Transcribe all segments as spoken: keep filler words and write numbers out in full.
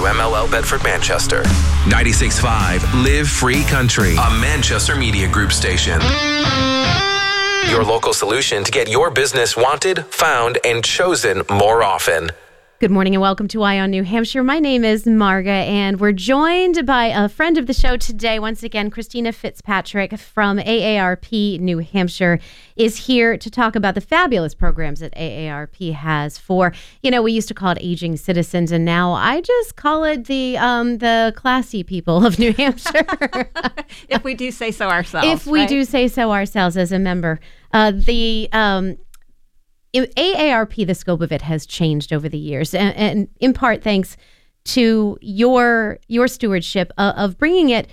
W M L L Bedford Manchester. ninety-six point five Live Free Country, a Manchester Media Group station. Your local solution to get your business wanted, found, and chosen more often. Good morning and welcome to Eye on New Hampshire. My name is Marga, and we're joined by a friend of the show today. Once again, Christina Fitzpatrick from A A R P New Hampshire is here to talk about the fabulous programs that A A R P has for, you know, we used to call it aging citizens, and now I just call it the um, the classy people of New Hampshire. If we do say so ourselves. If we right? do say so ourselves as a member. Uh, the... Um, A A R P, the scope of it has changed over the years, and, and in part thanks to your your stewardship of, of bringing it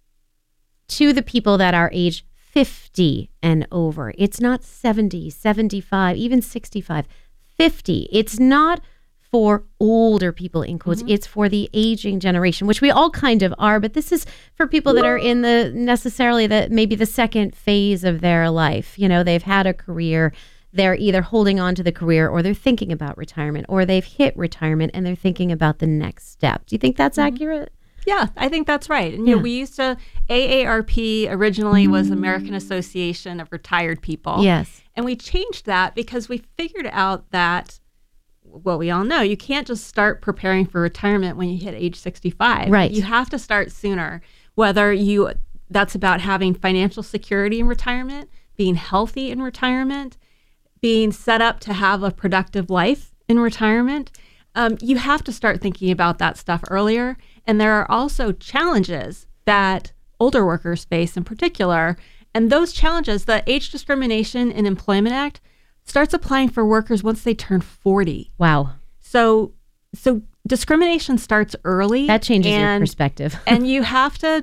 to the people that are age fifty and over. It's not seventy, seventy-five, even sixty-five, fifty. It's not for older people, in quotes. Mm-hmm. It's for the aging generation, which we all kind of are, but this is for people that are in the necessarily the maybe the second phase of their life. You know, they've had a career. They're either holding on to the career or they're thinking about retirement, or they've hit retirement and they're thinking about the next step. Do you think that's mm-hmm. accurate? Yeah, I think that's right. And, you yeah. know, we used to, A A R P originally was American Association of Retired People. Yes. And we changed that because we figured out that, well, we all know, you can't just start preparing for retirement when you hit age sixty-five. Right. You have to start sooner, whether you, that's about having financial security in retirement, being healthy in retirement, being set up to have a productive life in retirement. Um, you have to start thinking about that stuff earlier. And there are also challenges that older workers face in particular. And those challenges, the Age Discrimination in Employment Act starts applying for workers once they turn forty. Wow. So so discrimination starts early. That changes and, your perspective. And you have to,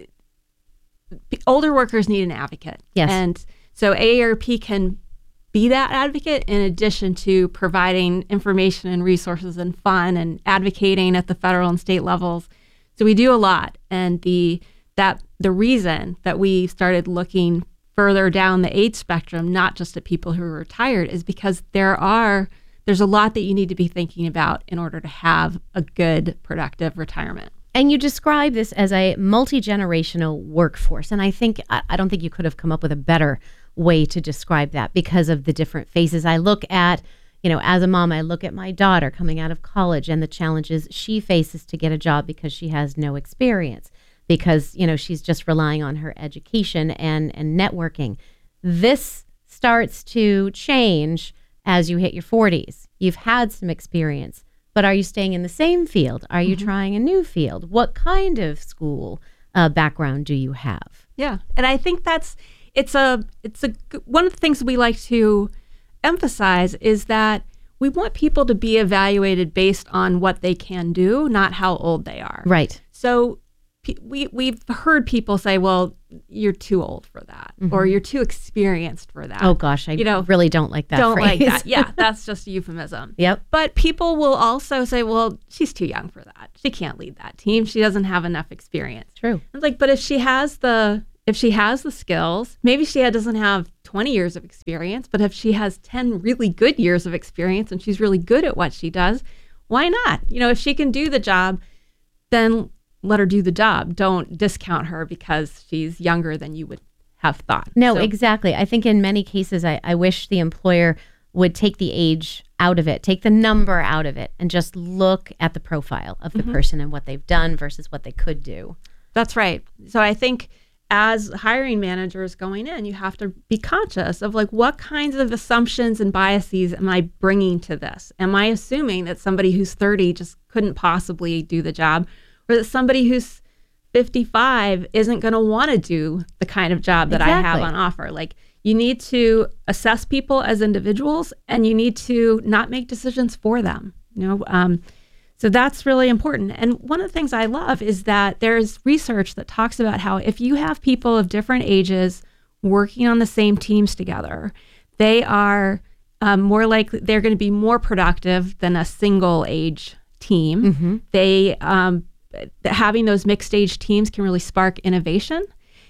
older workers need an advocate. Yes. And so A A R P can be that advocate in addition to providing information and resources and fun and advocating at the federal and state levels. So we do a lot. And the that the reason that we started looking further down the age spectrum, not just at people who are retired, is because there are there's a lot that you need to be thinking about in order to have a good, productive retirement. And you describe this as a multi-generational workforce. And I think, I, I don't think you could have come up with a better way to describe that because of the different phases. I look at, you know, as a mom, I look at my daughter coming out of college and the challenges she faces to get a job because she has no experience, because, you know, she's just relying on her education and, and networking. This starts to change as you hit your forties. You've had some experience, but are you staying in the same field? Are you mm-hmm. trying a new field? What kind of school uh, background do you have? Yeah, and I think that's It's a, it's a, one of the things we like to emphasize is that we want people to be evaluated based on what they can do, not how old they are. Right. So we, we've heard people say, well, you're too old for that, mm-hmm. or you're too experienced for that. Oh gosh, I you know, really don't like that Don't phrase. like that. Yeah, that's just a euphemism. Yep. But people will also say, well, she's too young for that. She can't lead that team. She doesn't have enough experience. True. It's like, but if she has the If she has the skills, maybe she doesn't have twenty years of experience, but if she has ten really good years of experience and she's really good at what she does, why not? You know, if she can do the job, then let her do the job. Don't discount her because she's younger than you would have thought. No, so. exactly. I think in many cases, I, I wish the employer would take the age out of it, take the number out of it, and just look at the profile of the mm-hmm. person and what they've done versus what they could do. That's right. So I think as hiring managers going in, you have to be conscious of like, what kinds of assumptions and biases am I bringing to this? Am I assuming that somebody who's thirty just couldn't possibly do the job, or that somebody who's fifty-five isn't going to want to do the kind of job that exactly. I have on offer? Like, you need to assess people as individuals, and you need to not make decisions for them. You know, um, so that's really important. And one of the things I love is that there's research that talks about how if you have people of different ages working on the same teams together, they are um, more likely, they're going to be more productive than a single age team. Mm-hmm. They, um, having those mixed age teams can really spark innovation,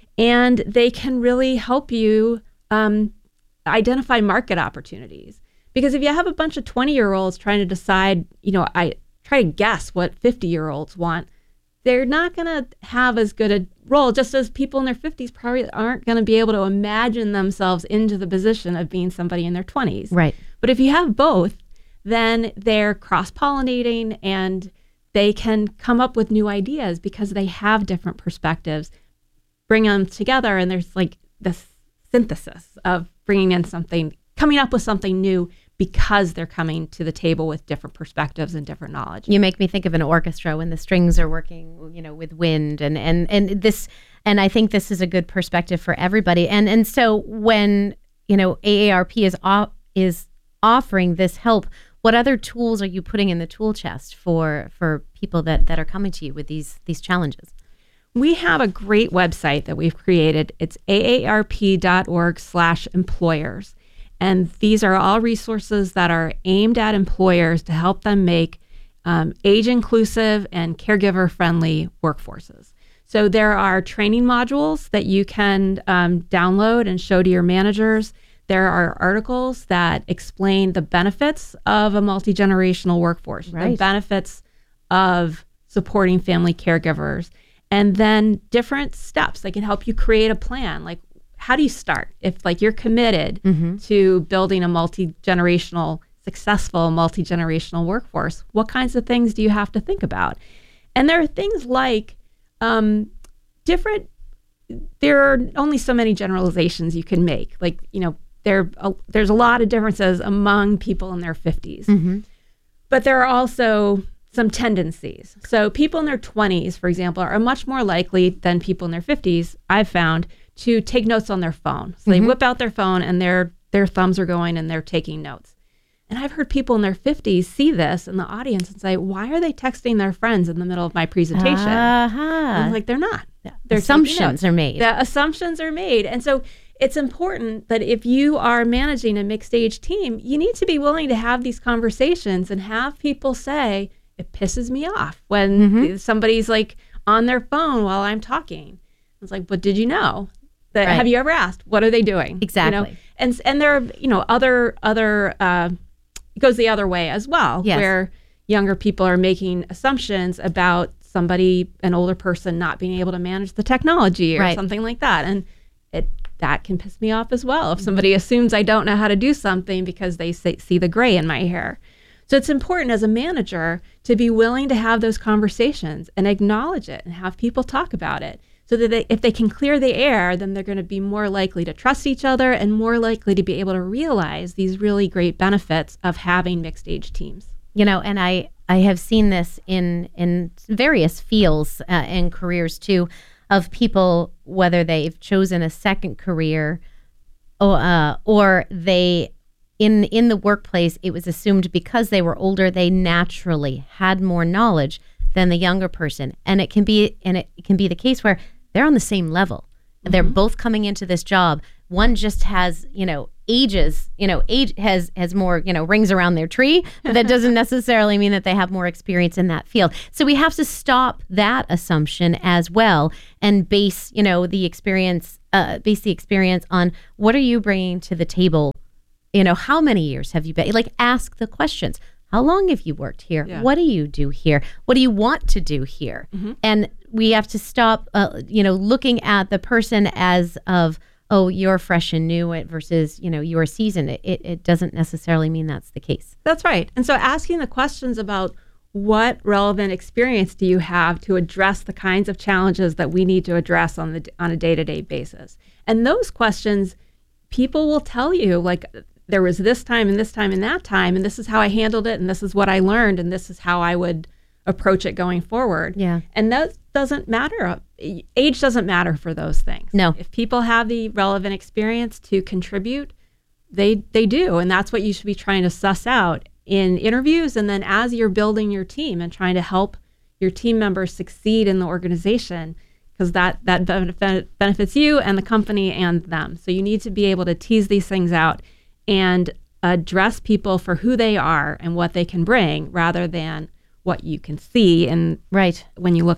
and they can really help you um, identify market opportunities. Because if you have a bunch of twenty year olds trying to decide, you know, I try to guess what fifty-year-olds want, they're not going to have as good a role, just as people in their fifties probably aren't going to be able to imagine themselves into the position of being somebody in their twenties. Right. But if you have both, then they're cross-pollinating and they can come up with new ideas because they have different perspectives, bring them together, and there's like this synthesis of bringing in something, coming up with something new because they're coming to the table with different perspectives and different knowledge. You make me think of an orchestra when the strings are working, you know, with wind and and and this, and I think this is a good perspective for everybody. And and so when, you know, A A R P is o- is offering this help, what other tools are you putting in the tool chest for for people that that are coming to you with these these challenges? We have a great website that we've created. It's aarp.org slash employers. And these are all resources that are aimed at employers to help them make um, age-inclusive and caregiver-friendly workforces. So there are training modules that you can um, download and show to your managers. There are articles that explain the benefits of a multi-generational workforce, right. the benefits of supporting family caregivers, and then different steps that can help you create a plan. Like, how do you start? If like you're committed mm-hmm. to building a multi-generational, successful multi-generational workforce, what kinds of things do you have to think about? And there are things like um, different, there are only so many generalizations you can make. Like, you know, there uh, there's a lot of differences among people in their fifties. Mm-hmm. But there are also some tendencies. So people in their twenties, for example, are much more likely than people in their fifties, I've found, to take notes on their phone. So they mm-hmm. whip out their phone and their their thumbs are going and they're taking notes. And I've heard people in their fifties see this in the audience and say, why are they texting their friends in the middle of my presentation? Uh-huh. And I'm like, they're not. They're assumptions are made. The assumptions are made. And so it's important that if you are managing a mixed age team, you need to be willing to have these conversations and have people say, it pisses me off when mm-hmm. somebody's like on their phone while I'm talking. It's like, but did you know? That, right. Have you ever asked, what are they doing? Exactly. You know? And and there are, you know, other, other uh, it goes the other way as well, yes. where younger people are making assumptions about somebody, an older person, not being able to manage the technology or right. something like that. And it that can piss me off as well. If somebody assumes I don't know how to do something because they say, see the gray in my hair. So it's important as a manager to be willing to have those conversations and acknowledge it and have people talk about it. So that they, if they can clear the air, then they're going to be more likely to trust each other and more likely to be able to realize these really great benefits of having mixed age teams. You know, and I, I have seen this in, in various fields uh, and careers too, of people, whether they've chosen a second career or, uh, or they, in, in the workplace, it was assumed because they were older, they naturally had more knowledge than the younger person. And it can be, and it can be the case where they're on the same level. Mm-hmm. They're both coming into this job. One just has, you know, ages, you know, age has has more, you know, rings around their tree, but that doesn't necessarily mean that they have more experience in that field. So we have to stop that assumption as well and base, you know, the experience, uh, base the experience on what are you bringing to the table? You know, how many years have you been? Like, ask the questions. How long have you worked here? Yeah. What do you do here? What do you want to do here? Mm-hmm. And we have to stop, uh, you know, looking at the person as of, oh, you're fresh and new versus, you know, you're seasoned. It, it doesn't necessarily mean that's the case. That's right. And so asking the questions about what relevant experience do you have to address the kinds of challenges that we need to address on the on a day-to-day basis. And those questions, people will tell you, like, there was this time and this time and that time, and this is how I handled it, and this is what I learned, and this is how I would approach it going forward. Yeah. And that doesn't matter. Age doesn't matter for those things. No. If people have the relevant experience to contribute, they they do. And that's what you should be trying to suss out in interviews, and then as you're building your team and trying to help your team members succeed in the organization, because that, that benefit, benefits you and the company and them. So you need to be able to tease these things out and address people for who they are and what they can bring rather than what you can see and right when you look at them.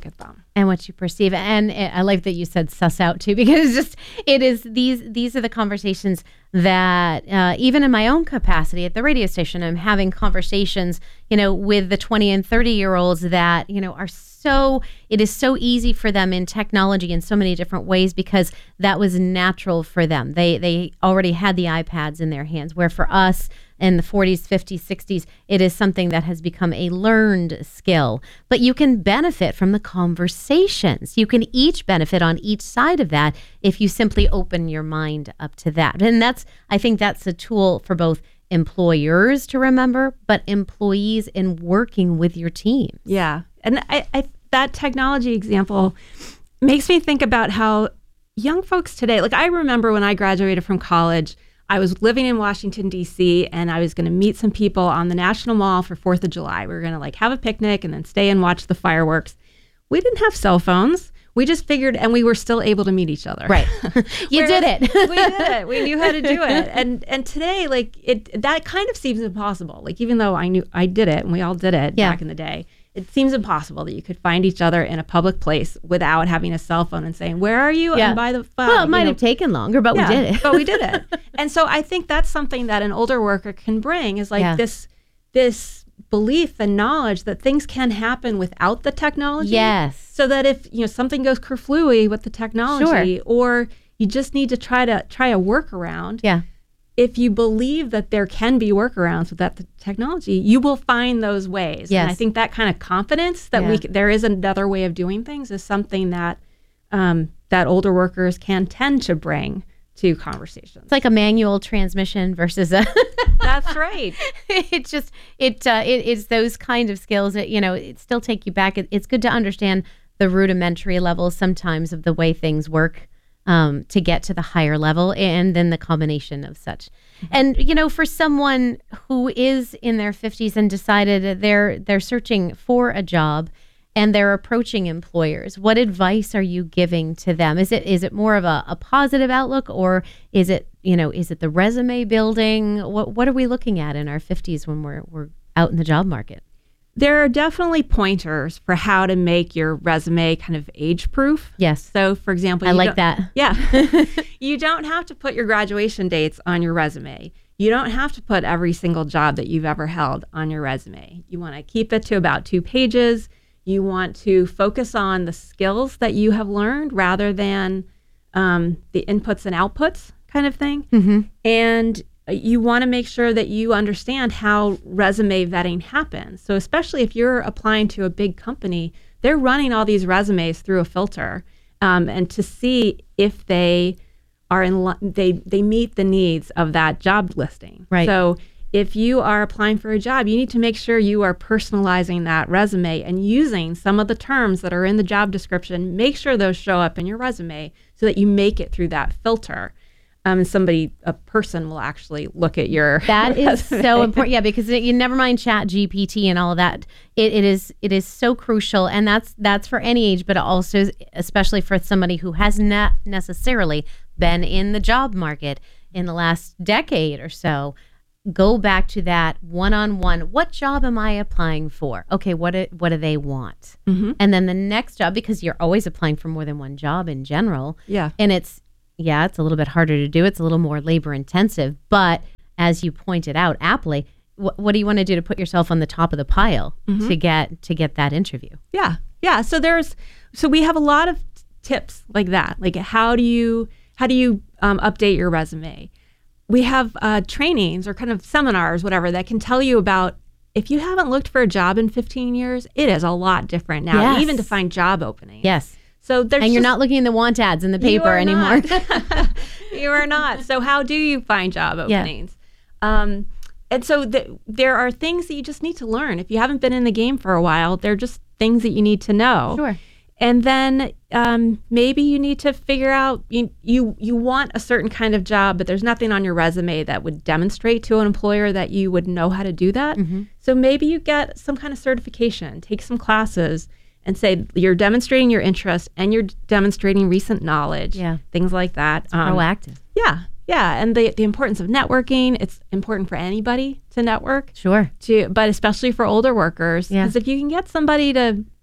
and what you perceive. And I like that you said suss out too, because it's just, it is these, these are the conversations that uh, even in my own capacity at the radio station, I'm having conversations, you know, with the twenty and thirty year olds that, you know, are so, it is so easy for them in technology in so many different ways because that was natural for them. They, they already had the iPads in their hands, where for us, in the forties, fifties, sixties, it is something that has become a learned skill. But you can benefit from the conversations. You can each benefit on each side of that if you simply open your mind up to that. And that's, I think that's a tool for both employers to remember, but employees in working with your team. Yeah. And I, I that technology example makes me think about how young folks today, like I remember when I graduated from college, I was living in Washington, D C, and I was going to meet some people on the National Mall for fourth of July. We were going to like have a picnic and then stay and watch the fireworks. We didn't have cell phones. We just figured, and we were still able to meet each other. Right. You did it. we did it. We knew how to do it. And and today, like it, that kind of seems impossible. Like even though I knew I did it, and we all did it yeah. back in the day, it seems impossible that you could find each other in a public place without having a cell phone and saying, "Where are you?" Yeah. And by the phone. Well, it might you know, have taken longer, but yeah, we did it. but we did it. And so I think that's something that an older worker can bring is like yeah. this this belief and knowledge that things can happen without the technology. Yes. So that if you know something goes kerflooey with the technology, sure. or you just need to try to try a workaround. Yeah. If you believe that there can be workarounds with that technology, you will find those ways. Yes. And I think that kind of confidence that yeah. we there is another way of doing things is something that um, that older workers can tend to bring to conversations. It's like a manual transmission versus a. That's right. It just it uh, it it's those kind of skills that, you know, it still take you back. It, it's good to understand the rudimentary levels sometimes of the way things work um, to get to the higher level, and then the combination of such. Mm-hmm. And you know, for someone who is in their fifties and decided that they're they're searching for a job, and they're approaching employers, what advice are you giving to them? Is it is it more of a, a positive outlook, or is it, you know, is it the resume building? What what are we looking at in our fifties when we're we're out in the job market? There are definitely pointers for how to make your resume kind of age proof. Yes. So for example, I you like don't- that. Yeah. You don't have to put your graduation dates on your resume. You don't have to put every single job that you've ever held on your resume. You want to keep it to about two pages. You want to focus on the skills that you have learned rather than um, the inputs and outputs kind of thing. Mm-hmm. And you want to make sure that you understand how resume vetting happens. So especially if you're applying to a big company, they're running all these resumes through a filter, um, and to see if they are in li- they they meet the needs of that job listing. Right. So if you are applying for a job, you need to make sure you are personalizing that resume and using some of the terms that are in the job description. Make sure those show up in your resume so that you make it through that filter. Um, and somebody, a person will actually look at your That is resume. so important. Yeah, because it, you never mind Chat G P T and all of that. It, it is it is so crucial, and that's that's for any age, but also especially for somebody who has not necessarily been in the job market in the last decade or so. Go back to that one-on-one. What job am I applying for? Okay, what do, what do they want? Mm-hmm. And then the next job, because you're always applying for more than one job in general. Yeah. And it's, yeah, it's a little bit harder to do. It's a little more labor intensive. But as you pointed out aptly, wh- what do you want to do to put yourself on the top of the pile Mm-hmm. to get to get that interview? Yeah. Yeah. So there's, so we have a lot of t- tips like that. Like how do you, how do you um, update your resume? We have uh, trainings or kind of seminars, whatever, that can tell you about if you haven't looked for a job in fifteen years, it is a lot different now, Yes. even to find job openings. Yes. So there's And you're just- not looking in the want ads in the You paper are anymore. not. You are not. So how do you find job Yeah. openings? Um, and so th- there are things that you just need to learn. If you haven't been in the game for a while, they're just things that you need to know. Sure. And then um, maybe you need to figure out, you, you you want a certain kind of job, but there's nothing on your resume that would demonstrate to an employer that you would know how to do that. Mm-hmm. So maybe you get some kind of certification, take some classes, and say you're demonstrating your interest and you're demonstrating recent knowledge, Yeah. things like that. Um, Proactive. Yeah, yeah. And the, the importance of networking, it's important for anybody to network, Sure. to, but especially for older workers. Yeah. Because if you can get somebody to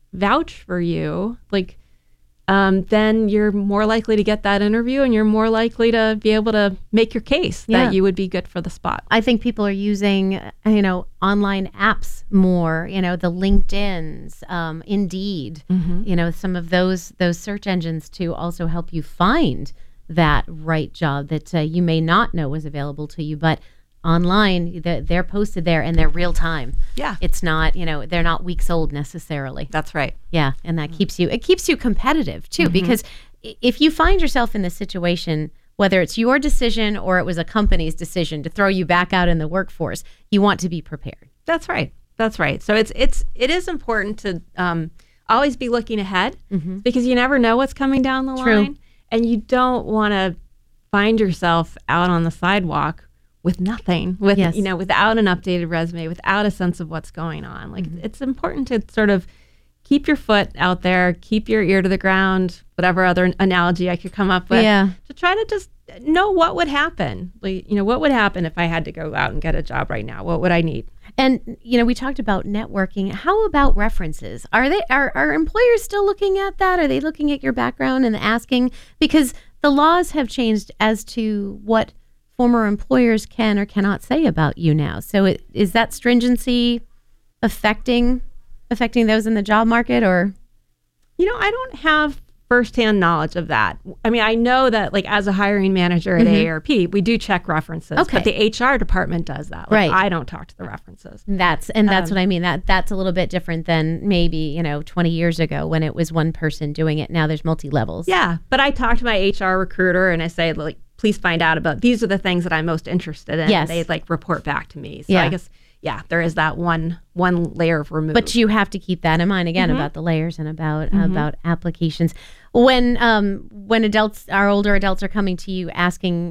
vouch for you, like, um, then you're more likely to get that interview, and you're more likely to be able to make your case Yeah. that you would be good for the spot. I think people are using, uh, you know, online apps more, you know, the LinkedIns, um, Indeed, Mm-hmm. you know, some of those those search engines to also help you find that right job that uh, you may not know was available to you, but online, they're, they're posted there and they're real time. Yeah. It's not, you know, they're not weeks old necessarily. That's right. Yeah, and that keeps you, it keeps you competitive too, because i- if you find yourself in this situation, whether it's your decision or it was a company's decision to throw you back out in the workforce, you want to be prepared. That's right. That's right. So it's it's it is important to um, always be looking ahead, because you never know what's coming down the True. line, and you don't want to find yourself out on the sidewalk with nothing, with Yes. you know, without an updated resume, without a sense of what's going on. Like it's important to sort of keep your foot out there, keep your ear to the ground, whatever other analogy I could come up with, Yeah. to try to just know what would happen. Like, you know, what would happen if I had to go out and get a job right now? What would I need? And you know, we talked about networking. How about references? Are they are are employers still looking at that? Are they looking at your background and asking? Because the laws have changed as to what former employers can or cannot say about you now. So it, is that stringency affecting affecting those in the job market, or? You know, I don't have firsthand knowledge of that. I mean, I know that, like, as a hiring manager at A A R P, we do check references, Okay. but the H R department does that. Like, Right. I don't talk to the references. That's and that's Um, what I mean. That that's a little bit different than maybe, you know, twenty years ago when it was one person doing it. Now there's multi levels. Yeah, but I talk to my H R recruiter and I say, like, please find out about, these are the things that I'm most interested in. Yes. They, like, report back to me. So Yeah. I guess, yeah, there is that one one layer of remove. But you have to keep that in mind again about the layers and about about applications. When um when adults, our older adults, are coming to you asking,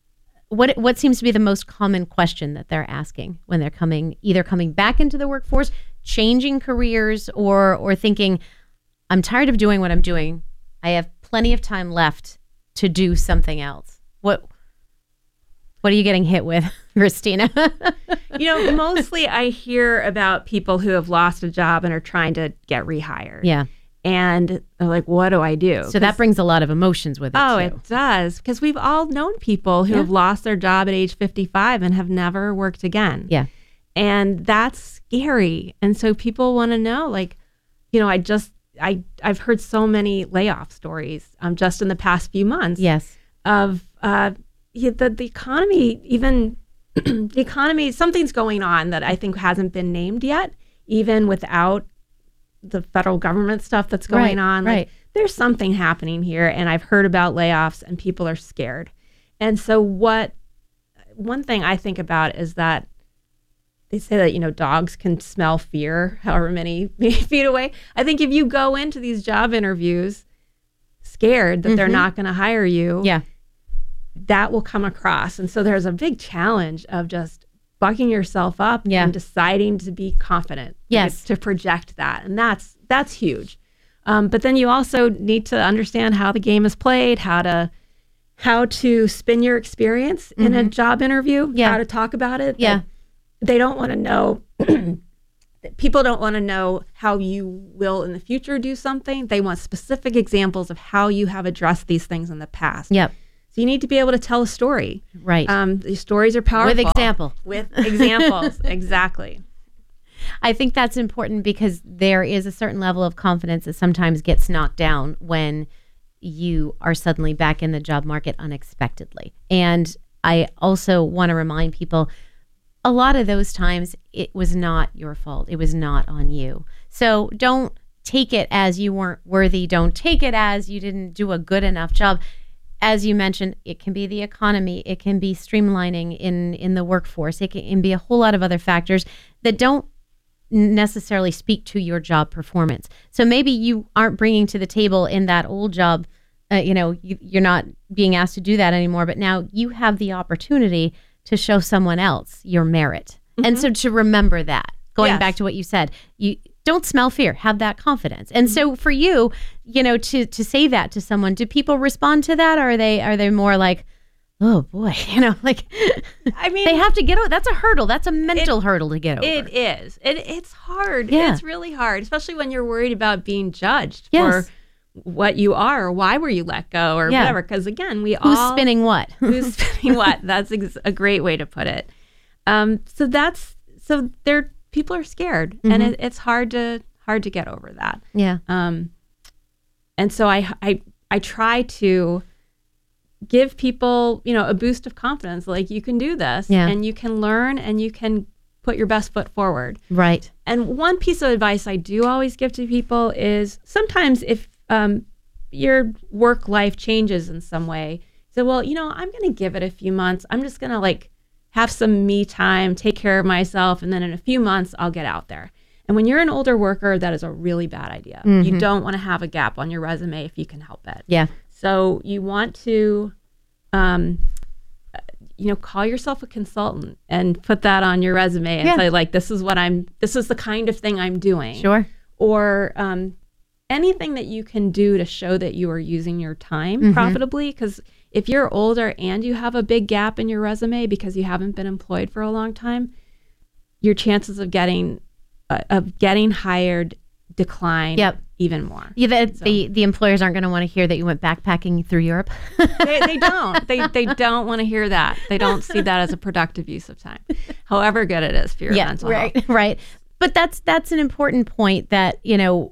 what what seems to be the most common question that they're asking when they're coming, either coming back into the workforce, changing careers, or or thinking, I'm tired of doing what I'm doing. I have plenty of time left to do something else. What what are you getting hit with, Christina? You know, mostly I hear about people who have lost a job and are trying to get rehired. Yeah. And they're like, what do I do? So that brings a lot of emotions with it Oh, too. it does. Because we've all known people who Yeah. have lost their job at age fifty-five and have never worked again. Yeah. And that's scary. And so people want to know, like, you know, I just, I, I've heard so many layoff stories um, just in the past few months Yes. of uh, yeah, the, the economy, even the economy, something's going on that I think hasn't been named yet, even without the federal government stuff that's going Right, on. Like, right. there's something happening here, and I've heard about layoffs, and people are scared. And so what, one thing I think about is that they say that, you know, dogs can smell fear however many feet away. I think if you go into these job interviews scared that they're not going to hire you, Yeah. that will come across. And so there's a big challenge of just bucking yourself up Yeah. and deciding to be confident. Yes. To project that. And that's that's huge. Um, but then you also need to understand how the game is played, how to how to spin your experience in a job interview, Yeah. how to talk about it. Yeah. They don't want to know people don't want to know how you will in the future do something. They want specific examples of how you have addressed these things in the past. Yep. So you need to be able to tell a story. Right. Um, these stories are powerful. With example. With examples. Exactly. I think that's important because there is a certain level of confidence that sometimes gets knocked down when you are suddenly back in the job market unexpectedly. And I also want to remind people, a lot of those times it was not your fault. It was not on you. So don't take it as you weren't worthy. Don't take it as you didn't do a good enough job. As you mentioned, it can be the economy. It can be streamlining in, in the workforce. It can be a whole lot of other factors that don't necessarily speak to your job performance. So maybe you aren't bringing to the table in that old job, uh, you know, you, you're not being asked to do that anymore, but now you have the opportunity to show someone else your merit. And so to remember that, going Yes. back to what you said, you don't smell fear, have that confidence. And so for you, you know, to to say that to someone, do people respond to that? Or are they are they more like, oh boy, you know, like I mean, they have to get over. That's a hurdle. That's a mental it, hurdle to get over. It is. It, it's hard. Yeah. It's really hard, especially when you're worried about being judged yes. for what you are or why were you let go or yeah. whatever. Because again, we who's all. Who's spinning what? who's spinning what? That's ex- a great way to put it. Um, so that's, so there, people are scared mm-hmm. and it, it's hard to, hard to get over that. Yeah. Um, and so I, I, I try to give people, you know, a boost of confidence. Like, you can do this yeah. and you can learn and you can put your best foot forward. Right. And one piece of advice I do always give to people is sometimes if um, your work life changes in some way, so, well, you know, I'm going to give it a few months. I'm just going to like have some me time, take care of myself. And then in a few months, I'll get out there. And when you're an older worker, that is a really bad idea. Mm-hmm. You don't want to have a gap on your resume if you can help it. Yeah. So you want to, um, you know, call yourself a consultant and put that on your resume and yeah. say, like, this is what I'm, this is the kind of thing I'm doing. Sure. Or um, anything that you can do to show that you are using your time mm-hmm. profitably. Because if you're older and you have a big gap in your resume because you haven't been employed for a long time, your chances of getting uh, of getting hired decline yep. even more. Yeah, the, so. the the employers aren't going to want to hear that you went backpacking through Europe. they, they don't. They they don't want to hear that. They don't see that as a productive use of time, however good it is for your yeah, mental right, health. Right. But that's that's an important point that, you know,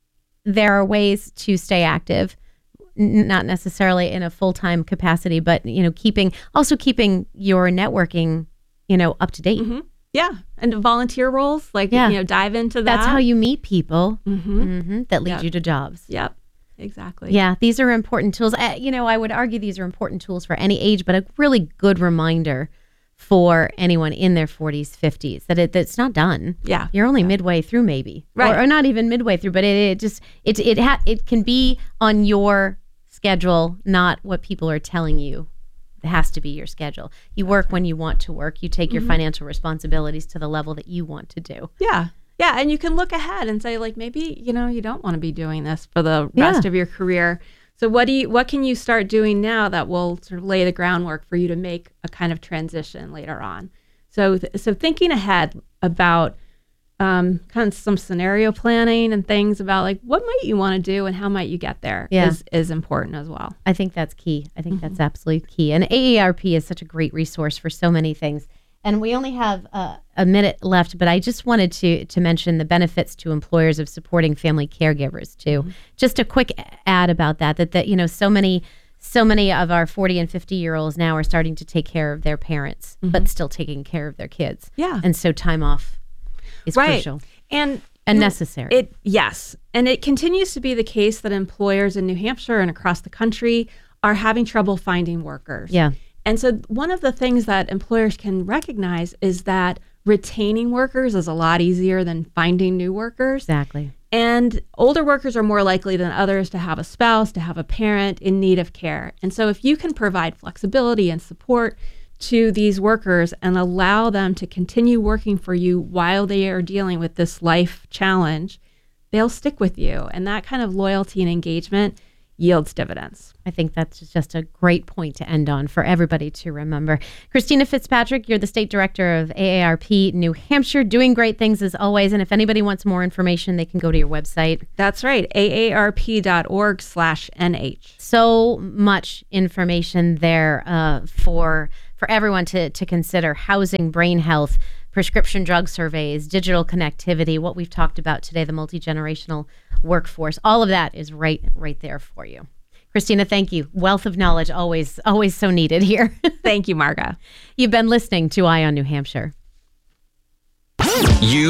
there are ways to stay active, n- not necessarily in a full-time capacity, but, you know, keeping also keeping your networking, you know, up to date. Mm-hmm. Yeah. And volunteer roles, like, yeah. you know, dive into that. That's how you meet people mm-hmm. Mm-hmm, that lead yep. you to jobs. Yep. Exactly. Yeah. These are important tools. Uh, you know, I would argue these are important tools for any age, but a really good reminder for anyone in their forties, fifties, that it that's not done. Yeah. You're only yeah. midway through maybe. Right. Or, or not even midway through, but it, it just, it, it, ha- it can be on your schedule, not what people are telling you. It has to be your schedule. You work when you want to work. You take your mm-hmm. financial responsibilities to the level that you want to do. Yeah. Yeah. And you can look ahead and say, like, maybe, you know, you don't want to be doing this for the rest yeah. of your career. So what do you, what can you start doing now that will sort of lay the groundwork for you to make a kind of transition later on? So, th- so thinking ahead about um, kind of some scenario planning and things about, like, what might you want to do and how might you get there yeah. is, is important as well. I think that's key. I think mm-hmm. that's absolutely key. And A A R P is such a great resource for so many things. And we only have uh, a minute left, but I just wanted to to mention the benefits to employers of supporting family caregivers too. Mm-hmm. Just a quick ad about that, that, that, you know, so many so many of our forty and fifty year olds now are starting to take care of their parents, mm-hmm. but still taking care of their kids. Yeah. And so time off is right. crucial. And and you know, necessary. It yes. And it continues to be the case that employers in New Hampshire and across the country are having trouble finding workers. Yeah. And so one of the things that employers can recognize is that retaining workers is a lot easier than finding new workers. Exactly. And older workers are more likely than others to have a spouse, to have a parent in need of care. And so if you can provide flexibility and support to these workers and allow them to continue working for you while they are dealing with this life challenge, they'll stick with you. And that kind of loyalty and engagement yields dividends. I think that's just a great point to end on for everybody to remember. Christina Fitzpatrick, you're the State Director of A A R P New Hampshire, doing great things as always. And if anybody wants more information, they can go to your website. That's right, A A R P dot org slash N H. So much information there uh, for for everyone to, to consider. Housing, brain health, prescription drug surveys, digital connectivity, what we've talked about today, the multi-generational workforce. All of that is right right there for you. Christina, thank you. Wealth of knowledge, always, always so needed here. Thank you, Marga. You've been listening to Eye on New Hampshire. You